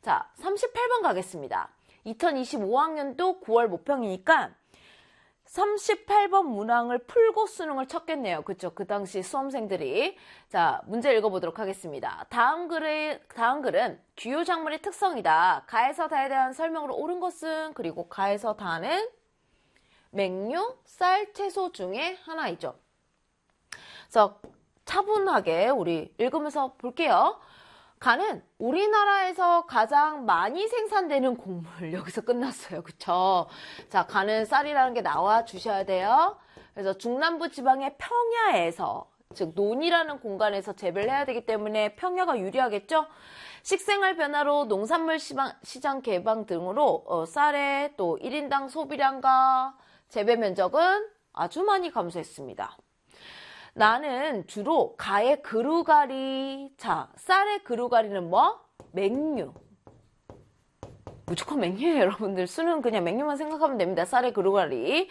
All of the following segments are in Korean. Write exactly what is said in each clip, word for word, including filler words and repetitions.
자, 삼십팔 번 가겠습니다. 이천이십오 학년도 구월 모평이니까 삼십팔 번 문항을 풀고 수능을 쳤겠네요. 그쵸? 그 당시 수험생들이. 자, 문제 읽어보도록 하겠습니다. 다음 글의, 다음 글은 주요 작물의 특성이다. 가에서 다에 대한 설명으로 옳은 것은, 그리고 가에서 다는 맹류, 쌀, 채소 중에 하나이죠. 그래서 차분하게 우리 읽으면서 볼게요. 가는 우리나라에서 가장 많이 생산되는 곡물. 여기서 끝났어요. 그쵸? 자, 가는 쌀이라는 게 나와 주셔야 돼요. 그래서 중남부 지방의 평야에서, 즉 논이라는 공간에서 재배를 해야 되기 때문에 평야가 유리하겠죠? 식생활 변화로 농산물 시장, 시장 개방 등으로 어, 쌀의 또 일 인당 소비량과 재배 면적은 아주 많이 감소했습니다. 나는 주로 가의 그루가리. 자, 쌀의 그루가리는 뭐? 맹류. 무조건 맹류예요, 여러분들. 수능 그냥 맹류만 생각하면 됩니다. 쌀의 그루가리.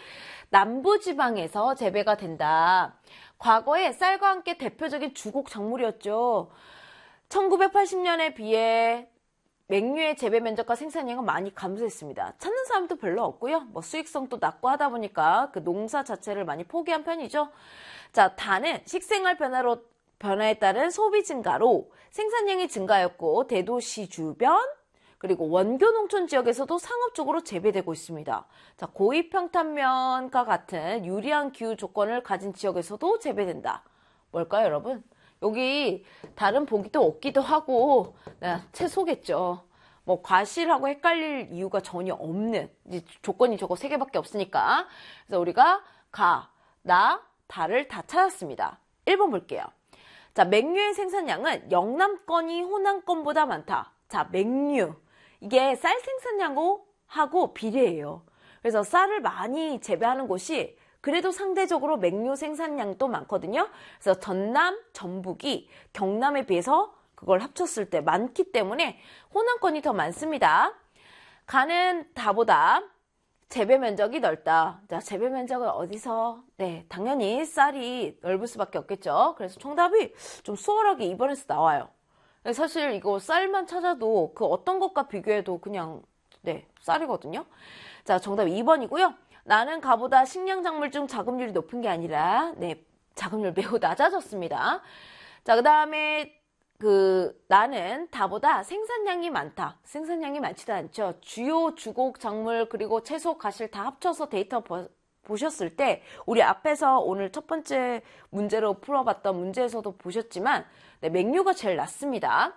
남부지방에서 재배가 된다. 과거에 쌀과 함께 대표적인 주곡 작물이었죠. 천구백팔십 년에 비해 맹류의 재배 면적과 생산량은 많이 감소했습니다. 찾는 사람도 별로 없고요. 뭐 수익성도 낮고 하다 보니까 그 농사 자체를 많이 포기한 편이죠. 자, 다는 식생활 변화로, 변화에 따른 소비 증가로 생산량이 증가했고 대도시 주변 그리고 원교 농촌 지역에서도 상업적으로 재배되고 있습니다. 자, 고위평탄면과 같은 유리한 기후 조건을 가진 지역에서도 재배된다. 뭘까요, 여러분? 여기 다른 보기도 없기도 하고 네, 채소겠죠. 뭐 과실하고 헷갈릴 이유가 전혀 없는 이제 조건이 저거 세 개밖에 없으니까. 그래서 우리가 가, 나, 다를 다 찾았습니다. 일 번 볼게요. 자, 맹류의 생산량은 영남권이 호남권보다 많다. 자, 맹류. 이게 쌀 생산량하고 비례해요. 그래서 쌀을 많이 재배하는 곳이 그래도 상대적으로 맹류 생산량도 많거든요. 그래서 전남, 전북이 경남에 비해서 그걸 합쳤을 때 많기 때문에 호남권이 더 많습니다. 가는 다보다 재배 면적이 넓다. 자, 재배 면적은 어디서? 네, 당연히 쌀이 넓을 수밖에 없겠죠. 그래서 정답이 좀 수월하게 이 번에서 나와요. 사실 이거 쌀만 찾아도 그 어떤 것과 비교해도 그냥 네, 쌀이거든요. 자, 정답 이 번이고요. 나는 가보다 식량작물 중 자급률이 높은 게 아니라 네, 자급률 매우 낮아졌습니다. 자, 그 다음에 그 나는 다보다 생산량이 많다. 생산량이 많지도 않죠. 주요 주곡 작물 그리고 채소 과실 다 합쳐서 데이터 보, 보셨을 때 우리 앞에서 오늘 첫 번째 문제로 풀어봤던 문제에서도 보셨지만 네, 맹류가 제일 낮습니다.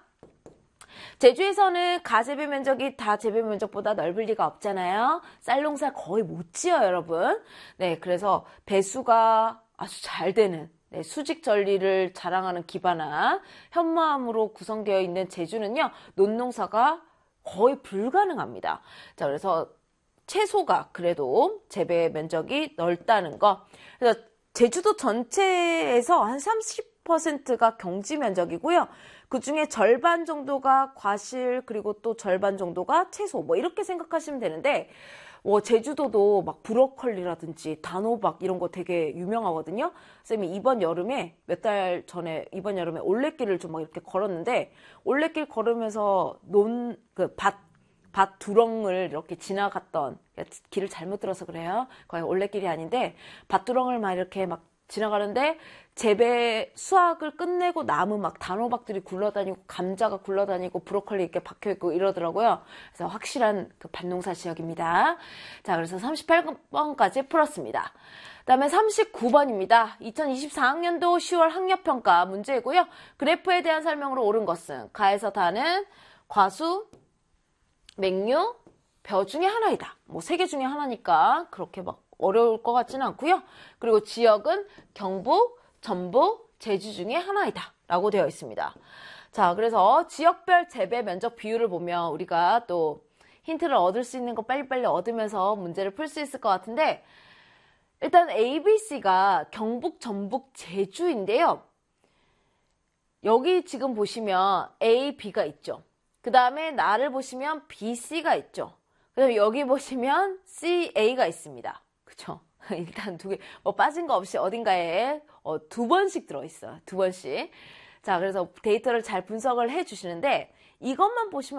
제주에서는 가 재배 면적이 다 재배 면적보다 넓을 리가 없잖아요. 쌀 농사 거의 못 지어요, 여러분. 네, 그래서 배수가 아주 잘 되는 네, 수직 전리를 자랑하는 기반한 현무암으로 구성되어 있는 제주는요, 논농사가 거의 불가능합니다. 자, 그래서 채소가 그래도 재배 면적이 넓다는 거. 그래서 제주도 전체에서 한 삼십 퍼센트가 경지 면적이고요. 그 중에 절반 정도가 과실 그리고 또 절반 정도가 채소 뭐 이렇게 생각하시면 되는데 뭐 제주도도 막 브로콜리라든지 단호박 이런 거 되게 유명하거든요. 쌤이 이번 여름에 몇 달 전에 이번 여름에 올레길을 좀 막 이렇게 걸었는데 올레길 걸으면서 논 그 밭 밭 두렁을 이렇게 지나갔던 길을 잘못 들어서 그래요. 거의 올레길이 아닌데 밭 두렁을 막 이렇게 막 지나가는데 재배 수확을 끝내고 나무 막 단호박들이 굴러다니고 감자가 굴러다니고 브로콜리 이렇게 박혀있고 이러더라고요. 그래서 확실한 그 밭농사 지역입니다. 자, 그래서 삼십팔 번까지 풀었습니다. 그 다음에 삼십구 번입니다. 이천이십사 학년도 시월 학력평가 문제이고요. 그래프에 대한 설명으로 옳은 것은 가에서 다는 과수, 맹류, 벼 중에 하나이다. 뭐 세 개 중에 하나니까 그렇게 막 어려울 것 같지는 않고요. 그리고 지역은 경북, 전북, 제주 중에 하나이다 라고 되어 있습니다. 자, 그래서 지역별 재배 면적 비율을 보면 우리가 또 힌트를 얻을 수 있는 거 빨리빨리 얻으면서 문제를 풀 수 있을 것 같은데 일단 A, B, C가 경북, 전북, 제주인데요. 여기 지금 보시면 A, B가 있죠. 그 다음에 나를 보시면 B, C가 있죠. 그 다음에 여기 보시면 C, A가 있습니다. 그쵸? 일단 두 개, 뭐 빠진 거 없이 어딘가에 어, 두 번씩 들어있어요. 두 번씩. 자, 그래서 데이터를 잘 분석을 해 주시는데 이것만 보시면